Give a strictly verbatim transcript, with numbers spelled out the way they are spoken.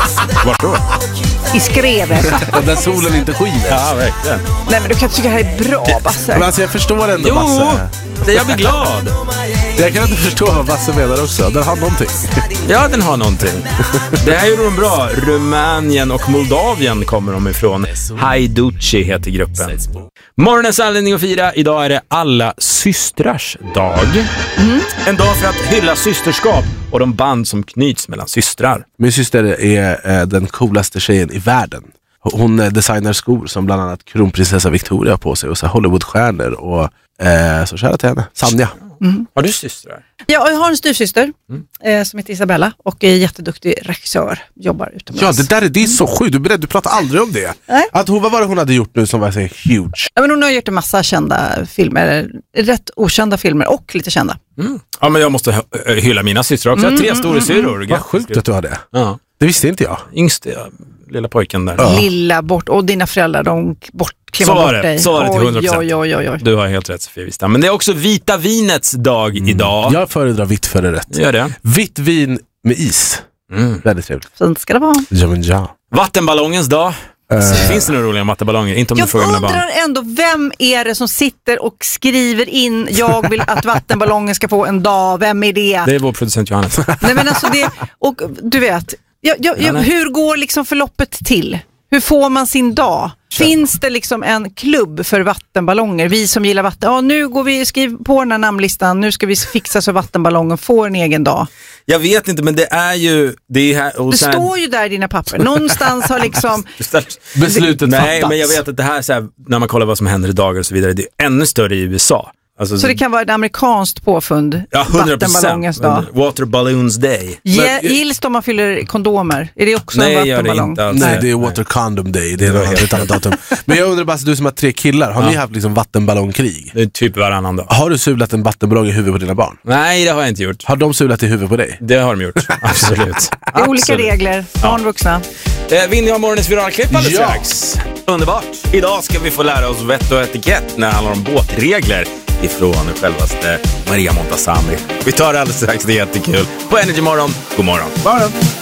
Vart då? I skrevet. Där solen inte skiner. Ja, verkligen. Nej, men du kan tycka det här är bra, Basse. Men alltså jag förstår ändå Jo, Basse. det jag blir glad. Jag kan inte förstå vad Basse menar också. Den har någonting. Ja, den har någonting. Det här gjorde de bra. Rumänien och Moldavien kommer de ifrån. Hajduci heter gruppen. Morgonens anledning att fira. Idag är det alla systrars dag. Mm. En dag för att hylla systerskap och de band som knyts mellan systrar. Min syster är eh, den coolaste tjejen i världen. Hon eh, designar skor som bland annat kronprinsessa Victoria på sig och så Hollywoodstjärnor och eh, så kära till henne. Sanja. Mm. Har du systrar? Ja, jag har en styrsyster Mm. eh, som heter Isabella och är jätteduktig regissör, jobbar utomlands. Ja, det där är, det är så sjukt. Du, berätt, du pratar aldrig om det. Nej. Att hon, vad var det hon hade gjort nu som var så huge? Ja, men hon har gjort en massa kända filmer, rätt okända filmer och lite kända. Mm. Ja, men jag måste hy- hylla mina systrar också. Jag har tre Mm, stora mm, syror. Vad sjukt att du har det. Ja. Det visste inte jag. Yngste, ja, lilla pojken där. Ja. Lilla bort, och dina föräldrar, de bort, Så klimmar var bort det, dig. så var det till hundra procent. Oj, oj, oj, oj. Du har helt rätt, Sofia Wistam. Men det är också vita vinets dag idag. Jag föredrar vitt före rätt. Gör det. Vitt vin med is. Mm. Väldigt trevligt. Fint ska det vara. Ja, men ja. Vattenballongens dag. Uh, Finns det några roliga vattenballonger? Inte om Jag du frågar mina barn. undrar ändå, vem är det som sitter och skriver in jag vill att vattenballongen ska få en dag? Vem är det? Det är vår producent Johannes. Nej, men alltså det, och du vet, jag, jag, jag, hur går liksom förloppet till? Hur får man sin dag? Finns det liksom en klubb för vattenballonger? Vi som gillar vatten, ja, nu går vi, skriv på den här namnlistan, nu ska vi fixa så vattenballongen får en egen dag. Jag vet inte, men det är ju... Det, är här, och Det sen, står ju där i dina papper. Någonstans har liksom... beslutet Nej, fattats. men jag vet att det här, så här, när man kollar vad som händer i dagar och så vidare, det är ännu större i U S A. Alltså, Så det kan vara ett amerikanskt påfund. ja, hundra Vattenballongens dag. procent. Water Balloons Day. Ge, gills om man fyller kondomer. Är det också Nej, en gör det vattenballong? inte alls. Nej, det är Water Condom Day. Det är något helt annat datum. Men jag undrar bara, du som har tre killar, har Ja. ni haft liksom vattenballongkrig? Det är typ varannan dag. Har du sulat en vattenballong i huvudet på dina barn? Nej, det har jag inte gjort. Har de sulat i huvudet på dig? Det har de gjort, absolut. Det är olika Absolut. regler, barn, vuxna. Eh, vinner jag morgonens viralklipp alldeles Ja. strax? Underbart. Idag ska vi få lära oss vett och etikett när det handlar om båtregler ifrån självaste Maria Montazami. Vi tar det alldeles strax, det är jättekul. På Energy Morgon, god morgon. Morgon.